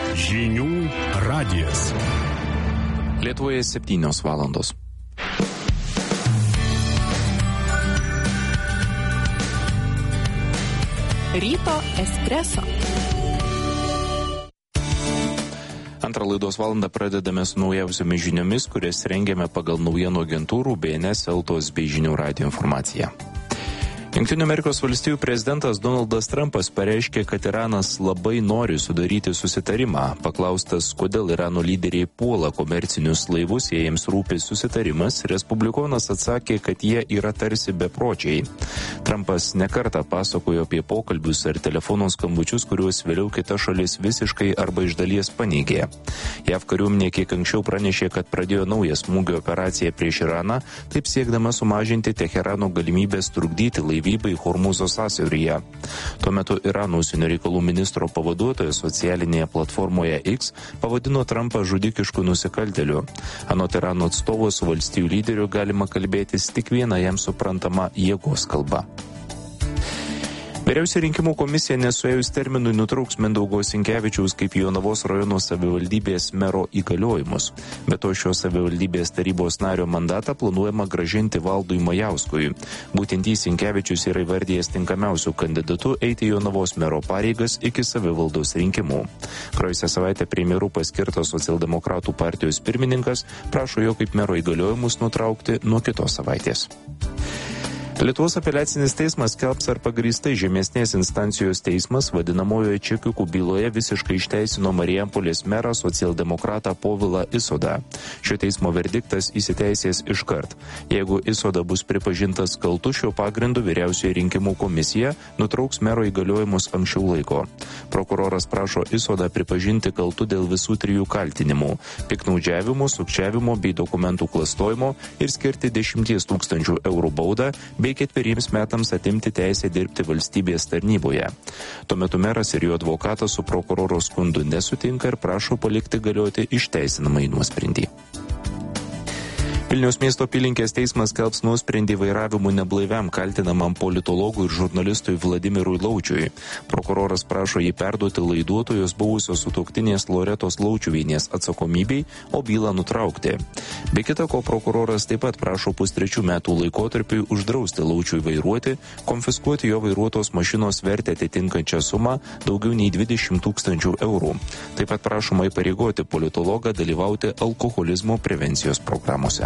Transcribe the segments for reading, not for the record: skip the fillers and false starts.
Žinių radijas. Lietuvoje 7 valandos. Ryto espreso. Antrą laidos valandą pradedame su naujausiomis žiniomis, kurias rengiame pagal naujienų agentūrų BNS, Eltos bei Žinių radijo informaciją. Jungtinių Amerikos valstijų prezidentas Donaldas Trumpas pareiškė, kad Iranas labai nori sudaryti susitarimą. Paklaustas, kodėl Irano lyderiai puola komercinius laivus, jei jiems rūpi susitarimas, respublikonas atsakė, kad jie yra tarsi bepročiai. Trumpas nekartą pasakojo apie pokalbius ar telefono skambučius, kuriuos vėliau kita šalis visiškai arba iš dalies paneigė. JAV kariuomenė kiek anksčiau pranešė, kad pradėjo naują smūgio operaciją prieš Iraną, taip siekdama sumažinti Teherano galimybės trukdyti laivybai Hormūzo sąsiauryje. Tuo metu Irano užsienio reikalų ministro pavaduotojas socialinėje platformoje X pavadino Trumpą žudikišku nusikaltėliu. Anot Irano atstovo su valstijų lyderiu galima kalbėtis tik viena jam suprantama jėgos kalba. Vyriausioji rinkimų komisija nesuėjus terminui nutrauks Mindaugo Sinkevičiaus kaip Jonavos rajono savivaldybės mero įgaliojimus. Be to šios savivaldybės tarybos nario mandatą planuojama grąžinti Valdui Majauskui. Būtent jį Sinkevičius yra įvardėjęs tinkamiausių kandidatų eiti Jonavos mero pareigas iki savivaldos rinkimų. Praėjusią savaitę premjeru paskirtas socialdemokratų partijos pirmininkas prašo jo kaip mero įgaliojimus nutraukti nuo kitos savaitės. Lietuvos apeliacinis teismas skelbs, ar pagrįstai žemesnės instancijos teismas vadinamojoje čekiukų byloje visiškai išteisino Marijampolės merą socialdemokratą Povilą Isodą. Šio teismo verdiktas įsiteisės iškart. Jeigu Isoda bus pripažintas kaltu, šiuo pagrindu vyriausioji rinkimų komisija nutrauks mero įgaliojimus anksčiau laiko. Prokuroras prašo Isodą pripažinti kaltu dėl visų 3 kaltinimų – piktnaudžiavimo, sukčiavimo bei dokumentų klastojimo ir skirti 10 000 eurų baudą bei 4 metams atimti teisę dirbti valstybės tarnyboje. Tuo metu meras ir jo advokatas su prokuroro skundu nesutinka ir prašo palikti galioti išteisinamąjį nuosprendį. Vilniaus miesto apylinkės teismas skelbs nuosprendį vairavimu neblaiviam kaltinamam politologui ir žurnalistui Vladimirui Laučiui. Prokuroras prašo jį perduoti laiduotojos buvusios sutuoktinės Loretos Laučiuvienės atsakomybei, o bylą nutraukti. Be kita ko, prokuroras taip pat prašo 3 metų laikotarpiui uždrausti Laučiui vairuoti, konfiskuoti jo vairuotos mašinos vertę atitinkančią sumą daugiau nei 20 000 eurų. Taip pat prašoma įpareigoti politologą dalyvauti alkoholizmo prevencijos programuose.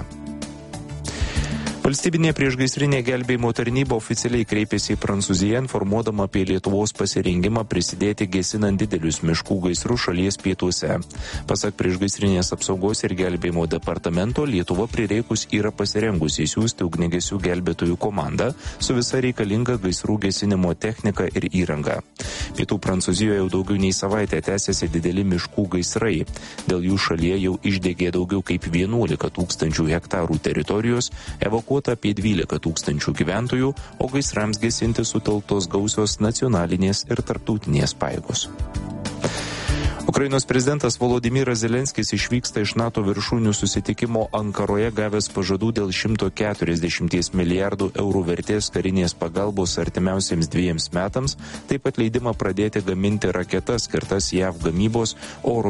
Valstybinė priešgaisrinė gelbėjimo tarnyba oficialiai kreipėsi į Prancūziją, informuodama apie Lietuvos pasirengimą prisidėti gesinant didelius miškų gaisrus šalies pietuose. Pasak priešgaisrinės apsaugos ir gelbėjimo departamento, Lietuva prireikus yra pasirengusi siųsti ugniagesių gelbėtojų komandą su visa reikalinga gaisrų gesinimo technika ir įranga. Pietų Prancūzijoje jau daugiau nei savaitę tęsiasi dideli miškų gaisrai. Dėl jų šalyje jau išdegė daugiau kaip 11 000 hektarų teritorijos, evakuota apie 12 000 gyventojų, o gaisrams gesinti sutelktos gausios nacionalinės ir tarptautinės pajėgos. Ukrainos prezidentas Volodymyras Zelenskis išvyksta iš NATO viršūnių susitikimo Ankaroje gavęs pažadų dėl 140 milijardų eurų vertės karinės pagalbos artimiausiems 2 metams, taip pat leidimą pradėti gaminti raketas skirtas JAV gamybos oro